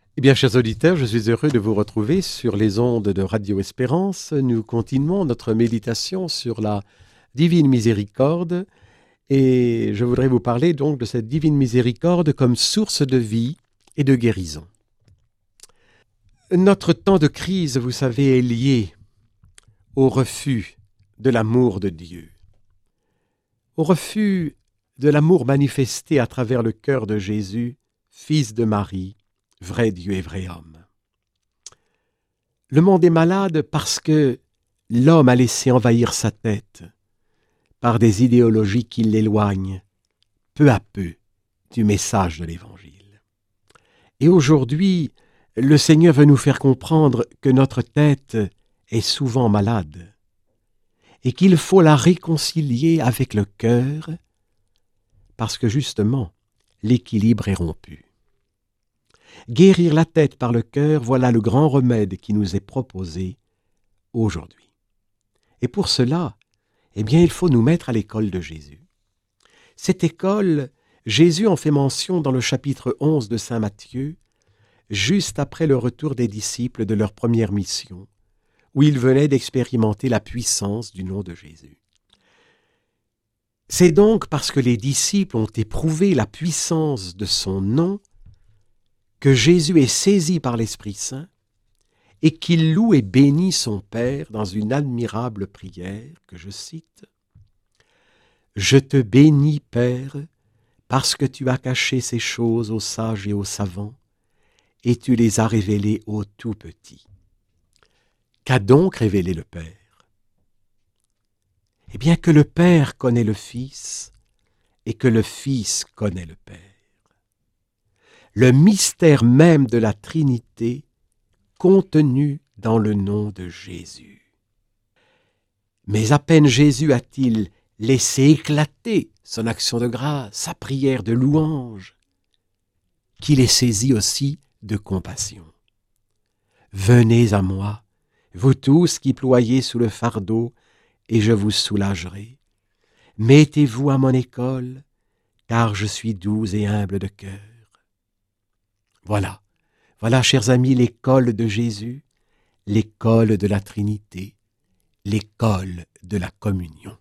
Eh bien, chers auditeurs, je suis heureux de vous retrouver sur les ondes de Radio Espérance. Nous continuons notre méditation sur la divine miséricorde et je voudrais vous parler donc de cette divine miséricorde comme source de vie et de guérison. Notre temps de crise, vous savez, est lié au refus de l'amour de Dieu, au refus de l'amour manifesté à travers le cœur de Jésus, fils de Marie, vrai Dieu et vrai homme. Le monde est malade parce que l'homme a laissé envahir sa tête par des idéologies qui l'éloignent peu à peu du message de l'Évangile. Et aujourd'hui, le Seigneur veut nous faire comprendre que notre tête est souvent malade et qu'il faut la réconcilier avec le cœur parce que justement, l'équilibre est rompu. Guérir la tête par le cœur, voilà le grand remède qui nous est proposé aujourd'hui. Et pour cela, eh bien, il faut nous mettre à l'école de Jésus. Cette école, Jésus en fait mention dans le chapitre 11 de saint Matthieu, juste après le retour des disciples de leur première mission, où ils venaient d'expérimenter la puissance du nom de Jésus. C'est donc parce que les disciples ont éprouvé la puissance de son nom que Jésus est saisi par l'Esprit Saint et qu'il loue et bénit son Père dans une admirable prière que je cite. « Je te bénis, Père, parce que tu as caché ces choses aux sages et aux savants, et tu les as révélées aux tout-petits. » Qu'a donc révélé le Père? Eh bien que le Père connaît le Fils et que le Fils connaît le Père. Le mystère même de la Trinité contenu dans le nom de Jésus. Mais à peine Jésus a-t-il laissé éclater son action de grâce, sa prière de louange, qu'il est saisi aussi de compassion. « Venez à moi, vous tous qui ployez sous le fardeau, et je vous soulagerai. Mettez-vous à mon école, car je suis doux et humble de cœur. » Voilà, chers amis, l'école de Jésus, l'école de la Trinité, l'école de la communion.